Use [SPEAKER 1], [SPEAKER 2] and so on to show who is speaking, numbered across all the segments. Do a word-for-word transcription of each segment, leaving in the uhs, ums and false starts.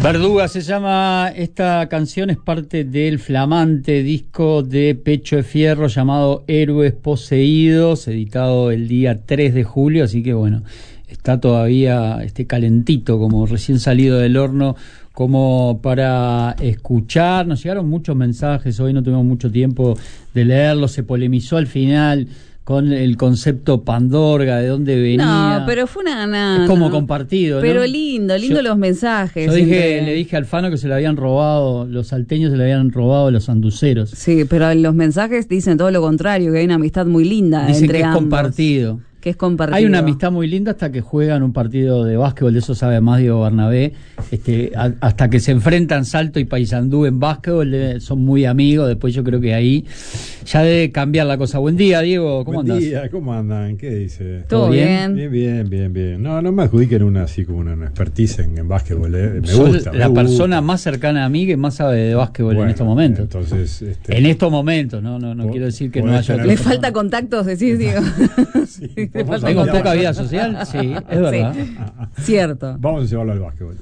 [SPEAKER 1] Verduga se llama esta canción, es parte del flamante disco de Pecho de Fierro llamado Héroes Poseídos, editado el día tres de julio, así que bueno, está todavía este calentito, como recién salido del horno, como para escuchar. Nos llegaron muchos mensajes, hoy no tuvimos mucho tiempo de leerlos, se polemizó al final con el concepto Pandorga, de dónde venía.
[SPEAKER 2] No, pero fue una... una
[SPEAKER 1] es como
[SPEAKER 2] no.
[SPEAKER 1] compartido, ¿no?
[SPEAKER 2] Pero lindo, lindo yo, los mensajes.
[SPEAKER 1] Yo dije,
[SPEAKER 2] entre...
[SPEAKER 1] le dije a Alfano que se le habían robado, los salteños se le habían robado los anduceros.
[SPEAKER 2] Sí, pero los mensajes dicen todo lo contrario, que hay una amistad muy linda.
[SPEAKER 1] Dicen
[SPEAKER 2] entre
[SPEAKER 1] que es
[SPEAKER 2] ambos.
[SPEAKER 1] compartido.
[SPEAKER 2] Que es compartido.
[SPEAKER 1] Hay una amistad muy linda hasta que juegan un partido de básquetbol, de eso sabe más Diego Bernabé, este, a, hasta que se enfrentan Salto y Paysandú en básquetbol, eh, son muy amigos, después yo creo que ahí ya debe cambiar la cosa. Buen día, Diego, ¿cómo
[SPEAKER 3] Buen
[SPEAKER 1] andás?
[SPEAKER 3] Buen día, ¿cómo andan? ¿Qué dice?
[SPEAKER 2] ¿Todo bien?
[SPEAKER 3] Bien, bien, bien, bien. No, no me adjudiquen una así como una expertise en, en básquetbol, eh. me
[SPEAKER 1] Soy
[SPEAKER 3] gusta.
[SPEAKER 1] la
[SPEAKER 3] me
[SPEAKER 1] persona
[SPEAKER 3] gusta.
[SPEAKER 1] más cercana a mí que más sabe de básquetbol bueno, en estos momentos.
[SPEAKER 3] Entonces, este,
[SPEAKER 1] en estos momentos, no, no, no quiero decir que no haya.
[SPEAKER 2] Le falta persona. Contactos, decís, Diego.
[SPEAKER 1] Sí, Le falta tengo poca vida social, sí, es verdad.
[SPEAKER 2] Sí. Cierto.
[SPEAKER 3] Vamos a llevarlo al básquetbol.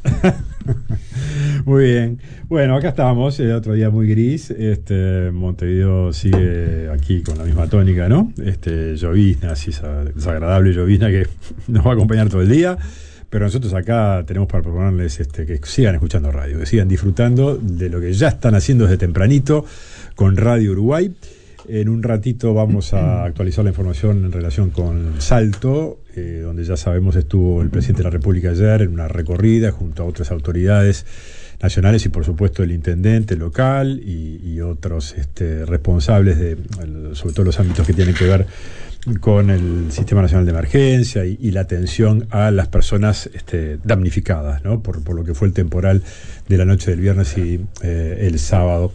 [SPEAKER 3] Muy bien. Bueno, acá estamos, el otro día muy gris. Este, Montevideo sigue aquí con la misma tónica, ¿no? Este, llovizna, así desagradable llovizna que nos va a acompañar todo el día. Pero nosotros acá tenemos para proponerles este, que sigan escuchando radio, que sigan disfrutando de lo que ya están haciendo desde tempranito con Radio Uruguay. En un ratito vamos a actualizar la información en relación con Salto, eh, donde ya sabemos estuvo el presidente de la República ayer en una recorrida junto a otras autoridades nacionales y por supuesto el intendente local y, y otros este, responsables de sobre todo los ámbitos que tienen que ver con el Sistema Nacional de Emergencia y, y la atención a las personas este, damnificadas, ¿no? por, por lo que fue el temporal de la noche del viernes y eh, el sábado.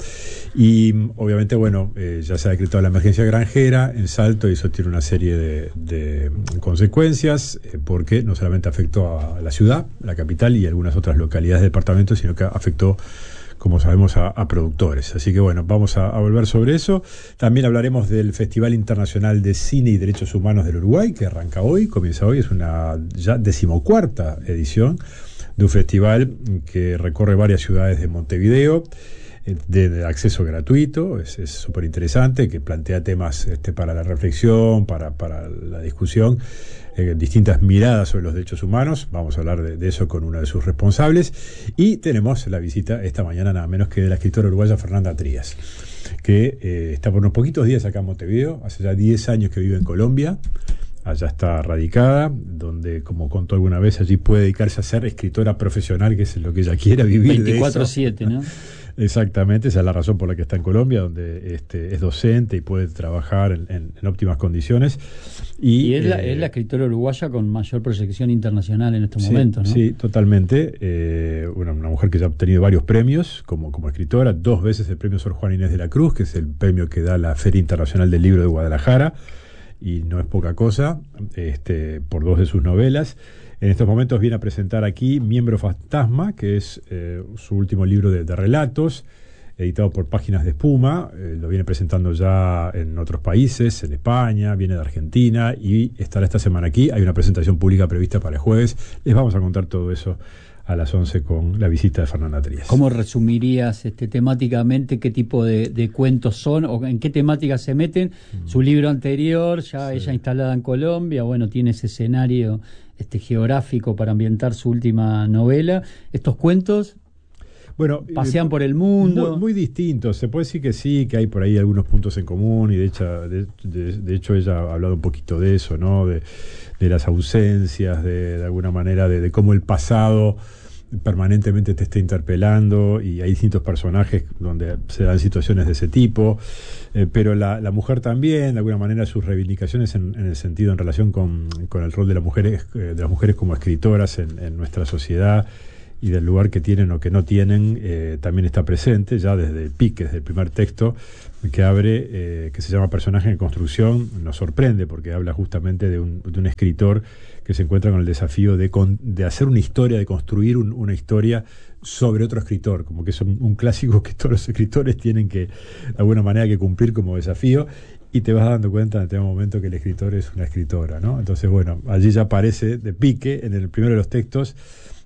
[SPEAKER 3] Y obviamente, bueno, eh, ya se ha decretado la emergencia granjera en Salto y eso tiene una serie de, de consecuencias eh, porque no solamente afectó a la ciudad, la capital y algunas otras localidades del departamento, sino que afectó, como sabemos, a, a productores. Así que bueno, vamos a, a volver sobre eso. También hablaremos del Festival Internacional de Cine y Derechos Humanos del Uruguay, que arranca hoy, comienza hoy, es una ya decimocuarta edición de un festival que recorre varias ciudades de Montevideo, de, de acceso gratuito, es súper interesante, que plantea temas este, para la reflexión, para, para la discusión, eh, distintas miradas sobre los derechos humanos. Vamos a hablar de, de eso con uno de sus responsables. Y tenemos la visita esta mañana nada menos que de la escritora uruguaya Fernanda Trías, que eh, está por unos poquitos días acá en Montevideo, hace ya diez años que vive en Colombia. Allá está radicada, donde, como contó alguna vez, allí puede dedicarse a ser escritora profesional, que es lo que ella quiera vivir.
[SPEAKER 1] veinticuatro siete, ¿no?
[SPEAKER 3] Exactamente, esa es la razón por la que está en Colombia, donde este, es docente y puede trabajar en, en, en óptimas condiciones. Y,
[SPEAKER 1] y es,
[SPEAKER 3] eh,
[SPEAKER 1] la, es la escritora uruguaya con mayor proyección internacional en estos
[SPEAKER 3] sí,
[SPEAKER 1] momentos, ¿no?
[SPEAKER 3] Sí, totalmente. Eh, una, una mujer que ya ha obtenido varios premios como, como escritora, dos veces el premio Sor Juana Inés de la Cruz, que es el premio que da la Feria Internacional del Libro de Guadalajara, y no es poca cosa, este, por dos de sus novelas. En estos momentos viene a presentar aquí Miembro Fantasma, que es eh, su último libro de, de relatos, editado por Páginas de Espuma. Eh, lo viene presentando ya en otros países, en España, viene de Argentina y estará esta semana aquí. Hay una presentación pública prevista para el jueves. Les vamos a contar todo eso a las once con la visita de Fernanda Trías.
[SPEAKER 1] ¿Cómo resumirías este, temáticamente qué tipo de, de cuentos son o en qué temáticas se meten? Mm. Su libro anterior, ya sí. Ella instalada en Colombia, bueno, tiene ese escenario este, geográfico para ambientar su última novela. Estos cuentos bueno, pasean eh, por el mundo.
[SPEAKER 3] Muy, muy distintos. Se puede decir que sí, que hay por ahí algunos puntos en común y de hecho, de, de, de hecho ella ha hablado un poquito de eso, ¿no? De, de las ausencias, de, de alguna manera, de, de cómo el pasado permanentemente te está interpelando y hay distintos personajes donde se dan situaciones de ese tipo, eh, pero la, la mujer también, de alguna manera, sus reivindicaciones en, en el sentido en relación con, con el rol de las mujeres, eh, de las mujeres como escritoras en, en nuestra sociedad y del lugar que tienen o que no tienen, eh, también está presente ya desde el pique, desde el primer texto que abre, eh, que se llama Personaje en Construcción. Nos sorprende porque habla justamente de un, de un escritor que se encuentra con el desafío de, con, de hacer una historia, de construir un, una historia sobre otro escritor, como que es un, un clásico que todos los escritores tienen que, de alguna manera, que cumplir como desafío, y te vas dando cuenta en este momento que el escritor es una escritora, ¿no? Entonces, bueno, allí ya aparece de pique, en el primero de los textos,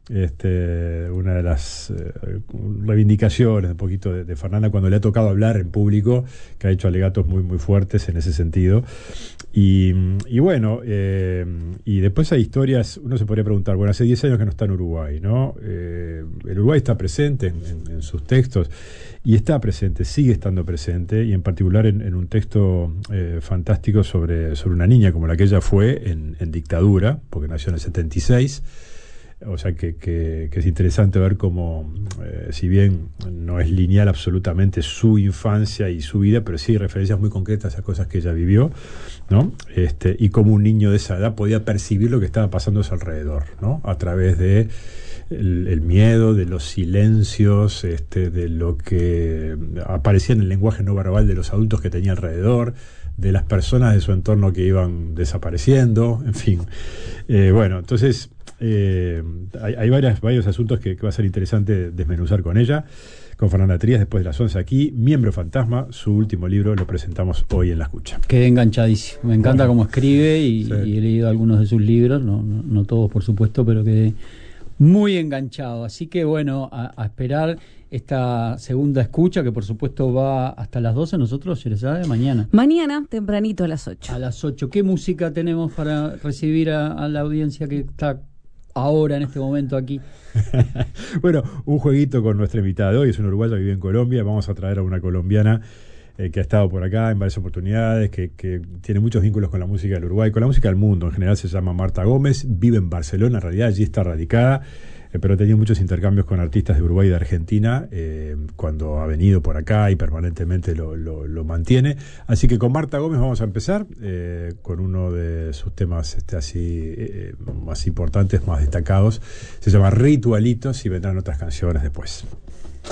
[SPEAKER 3] Este, una de las eh, reivindicaciones un poquito de, de Fernanda cuando le ha tocado hablar en público, que ha hecho alegatos muy muy fuertes en ese sentido. Y, y bueno, eh, y después hay historias, uno se podría preguntar, bueno, hace diez años que no está en Uruguay, ¿no? Eh, el Uruguay está presente en, en, en sus textos, y está presente, sigue estando presente, y en particular en, en un texto eh, fantástico sobre, sobre una niña como la que ella fue en, en dictadura, porque nació en el setenta y seis. O sea que, que, que es interesante ver cómo, eh, si bien no es lineal absolutamente su infancia y su vida, pero sí hay referencias muy concretas a cosas que ella vivió, ¿no? Este, y cómo un niño de esa edad podía percibir lo que estaba pasando a su alrededor, ¿no? A través de el, el miedo, de los silencios, este, de lo que aparecía en el lenguaje no verbal de los adultos que tenía alrededor, de las personas de su entorno que iban desapareciendo, en fin. Eh, bueno, entonces eh, hay, hay varias, varios asuntos que, que va a ser interesante desmenuzar con ella, con Fernanda Trías, después de las once aquí. Miembro Fantasma, su último libro, lo presentamos hoy en La Escucha.
[SPEAKER 1] Quedé enganchadísimo. Me encanta
[SPEAKER 3] Bueno.
[SPEAKER 1] cómo escribe y,
[SPEAKER 3] Sí.
[SPEAKER 1] y he leído algunos de sus libros, no, no, no todos por supuesto, pero quedé muy enganchado. Así que bueno, a, a esperar esta segunda escucha, que por supuesto va hasta las doce, nosotros, se les sabe, mañana.
[SPEAKER 2] Mañana, tempranito a las ocho.
[SPEAKER 1] A las ocho. ¿Qué música tenemos para recibir a, a la audiencia que está ahora, en este momento, aquí?
[SPEAKER 3] Bueno, un jueguito con nuestra invitada de hoy, es una uruguaya que vive en Colombia. Vamos a traer a una colombiana eh, que ha estado por acá en varias oportunidades, que, que tiene muchos vínculos con la música del Uruguay, con la música del mundo en general. Se llama Marta Gómez, vive en Barcelona, en realidad allí está radicada, eh, pero ha tenido muchos intercambios con artistas de Uruguay y de Argentina eh, cuando ha venido por acá, y permanentemente lo, lo, lo mantiene. Así que con Marta Gómez vamos a empezar eh, con uno de sus temas este, así eh, más importantes, más destacados. Se llama Ritualitos, y vendrán otras canciones después.